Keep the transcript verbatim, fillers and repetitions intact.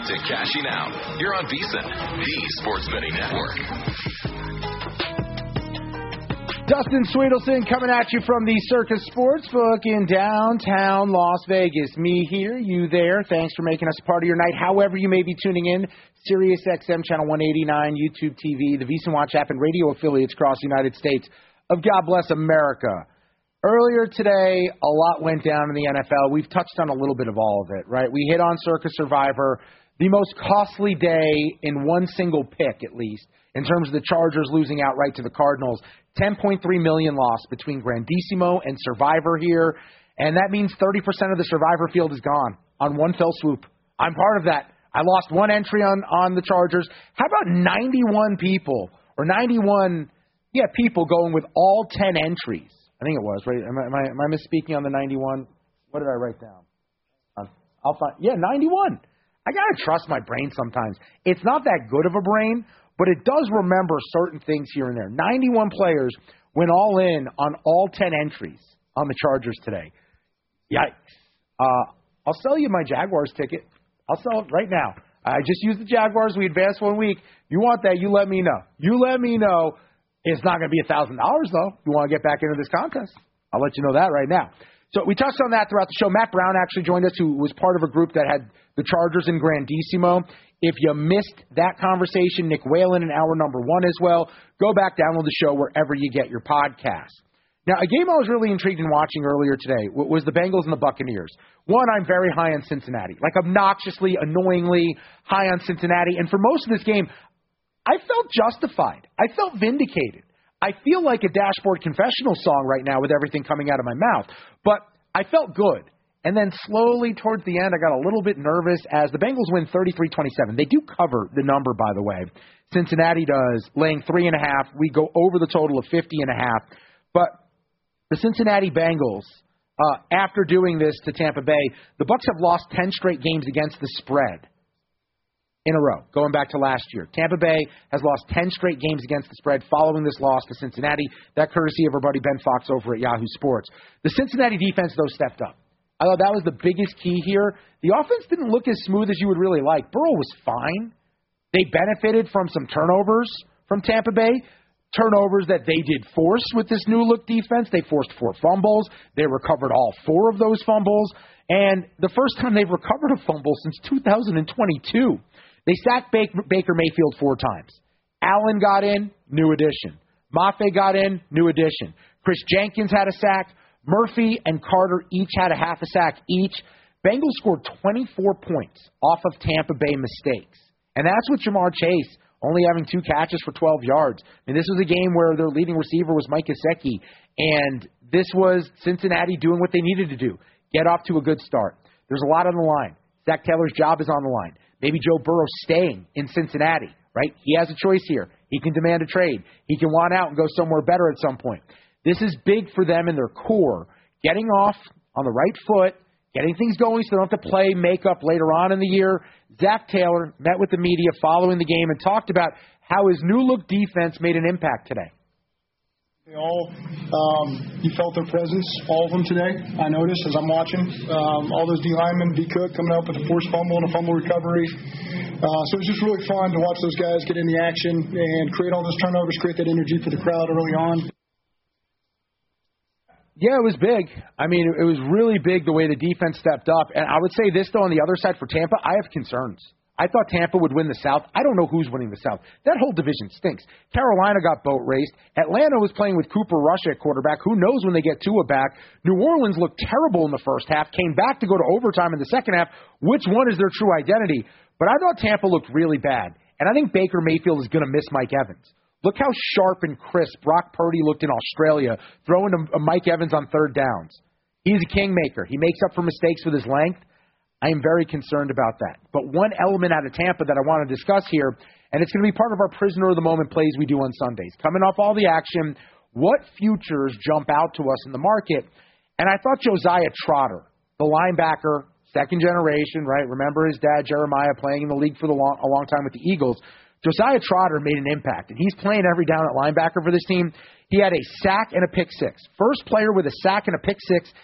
to Cashing Out here on VSiN, the Sports Betting Network. Dustin Sweetelson coming at you from the Circus Sportsbook in downtown Las Vegas. Me here, you there. Thanks for making us part of your night. However you may be tuning in, Sirius X M Channel one eighty-nine, YouTube T V, the VSiN Watch app, and radio affiliates across the United States of God Bless America. Earlier today, a lot went down in the N F L. We've touched on a little bit of all of it, right? We hit on Circus Survivor, the most costly day in one single pick, at least, in terms of the Chargers losing outright to the Cardinals. ten point three million dollars loss between Grandissimo and Survivor here, and that means thirty percent of the Survivor field is gone on one fell swoop. I'm part of that. I lost one entry on, on the Chargers. How about ninety-one people, or ninety-one, yeah, people going with all ten entries? I think it was, right? Am I, am I, am I misspeaking on the ninety-one? What did I write down? Uh, I'll find, yeah, ninety-one. I got to trust my brain sometimes. It's not that good of a brain, but it does remember certain things here and there. ninety-one players went all in on all ten entries on the Chargers today. Yikes. Uh, I'll sell you my Jaguars ticket. I'll sell it right now. I just used the Jaguars. We advanced one week. You want that, you let me know. You let me know. It's not going to be one thousand dollars, though. You want to get back into this contest. I'll let you know that right now. So we touched on that throughout the show. Matt Brown actually joined us, who was part of a group that had the Chargers and Grandissimo. If you missed that conversation, Nick Whalen in hour number one as well, go back, download the show wherever you get your podcast. Now, a game I was really intrigued in watching earlier today was the Bengals and the Buccaneers. One, I'm very high on Cincinnati, like obnoxiously, annoyingly high on Cincinnati. And for most of this game, I felt justified. I felt vindicated. I feel like a dashboard confessional song right now with everything coming out of my mouth. But I felt good. And then slowly towards the end, I got a little bit nervous as the Bengals win thirty-three twenty-seven. They do cover the number, by the way. Cincinnati does, laying three and a half. We go over the total of fifty and a half. But the Cincinnati Bengals, uh, after doing this to Tampa Bay, the Bucs have lost ten straight games against the spread in a row, going back to last year. Tampa Bay has lost ten straight games against the spread following this loss to Cincinnati. That courtesy of our buddy Ben Fox over at Yahoo Sports. The Cincinnati defense, though, stepped up. I thought that was the biggest key here. The offense didn't look as smooth as you would really like. Burrow was fine. They benefited from some turnovers from Tampa Bay, turnovers that they did force with this new-look defense. They forced four fumbles. They recovered all four of those fumbles. And the first time they've recovered a fumble since two thousand twenty-two. They sacked Baker Mayfield four times. Allen got in, new addition. Mafe got in, new addition. Chris Jenkins had a sack. Murphy and Carter each had a half a sack each. Bengals scored twenty-four points off of Tampa Bay mistakes. And that's with Jamar Chase only having two catches for twelve yards. I mean, this was a game where their leading receiver was Mike Gesicki, and this was Cincinnati doing what they needed to do, get off to a good start. There's a lot on the line. Zach Taylor's job is on the line. Maybe Joe Burrow staying in Cincinnati, right? He has a choice here. He can demand a trade. He can want out and go somewhere better at some point. This is big for them in their core, getting off on the right foot, getting things going so they don't have to play makeup later on in the year. Zach Taylor met with the media following the game and talked about how his new-look defense made an impact today. They all, um, you felt their presence, all of them today, I noticed as I'm watching. Um, all those D linemen, D Cook coming up with a forced fumble and a fumble recovery. Uh, so it was just really fun to watch those guys get in the action and create all those turnovers, create that energy for the crowd early on. Yeah, it was big. I mean, it was really big the way the defense stepped up. And I would say this, though, on the other side for Tampa, I have concerns. I thought Tampa would win the South. I don't know who's winning the South. That whole division stinks. Carolina got boat raced. Atlanta was playing with Cooper Rush at quarterback. Who knows when they get Tua back? New Orleans looked terrible in the first half, came back to go to overtime in the second half. Which one is their true identity? But I thought Tampa looked really bad. And I think Baker Mayfield is going to miss Mike Evans. Look how sharp and crisp Brock Purdy looked in Australia, throwing to Mike Evans on third downs. He's a kingmaker. He makes up for mistakes with his length. I am very concerned about that. But one element out of Tampa that I want to discuss here, and it's going to be part of our prisoner of the moment plays we do on Sundays. Coming off all the action, what futures jump out to us in the market? And I thought Josiah Trotter, the linebacker, second generation, right? Remember his dad, Jeremiah, playing in the league for the long, a long time with the Eagles. Josiah Trotter made an impact, and he's playing every down at linebacker for this team. He had a sack and a pick six. First player with a sack and a pick six